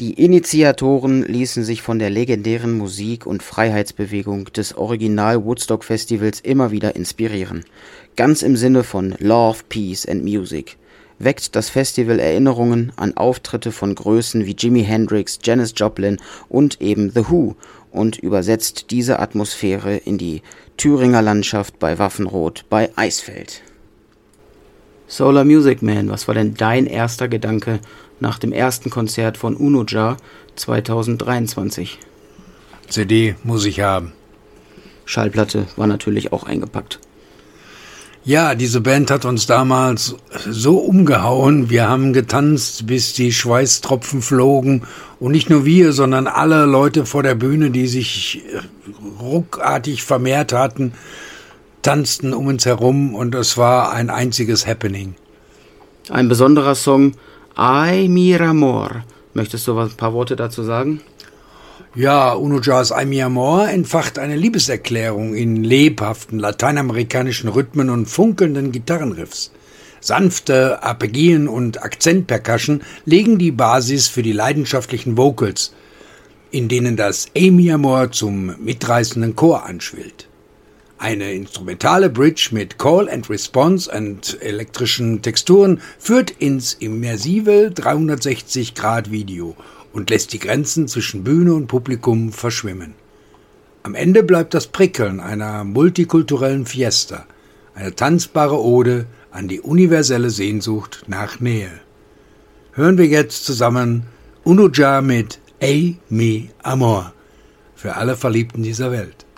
Die Initiatoren ließen sich von der legendären Musik und Freiheitsbewegung des Original-Woodstock-Festivals immer wieder inspirieren. Ganz im Sinne von Love, Peace and Music weckt das Festival Erinnerungen an Auftritte von Größen wie Jimi Hendrix, Janis Joplin und eben The Who und übersetzt diese Atmosphäre in die Thüringer Landschaft bei Waffenrot bei Eisfeld. Solar Music Man, was war denn dein erster Gedanke nach dem ersten Konzert von Unuja 2023? CD muss ich haben. Schallplatte war natürlich auch eingepackt. Ja, diese Band hat uns damals so umgehauen. Wir haben getanzt, bis die Schweißtropfen flogen. Und nicht nur wir, sondern alle Leute vor der Bühne, die sich ruckartig vermehrt hatten, tanzten um uns herum. Und es war ein einziges Happening. Ein besonderer Song, Ay mi amor. Möchtest du ein paar Worte dazu sagen? Ja, Unuja's Ay mi amor entfacht eine Liebeserklärung in lebhaften lateinamerikanischen Rhythmen und funkelnden Gitarrenriffs. Sanfte Arpeggien und Akzentpercussion legen die Basis für die leidenschaftlichen Vocals, in denen das Ay mi amor zum mitreißenden Chor anschwillt. Eine instrumentale Bridge mit Call and Response und elektrischen Texturen führt ins immersive 360-Grad-Video und lässt die Grenzen zwischen Bühne und Publikum verschwimmen. Am Ende bleibt das Prickeln einer multikulturellen Fiesta, eine tanzbare Ode an die universelle Sehnsucht nach Nähe. Hören wir jetzt zusammen Unuja mit Ay mi amor für alle Verliebten dieser Welt.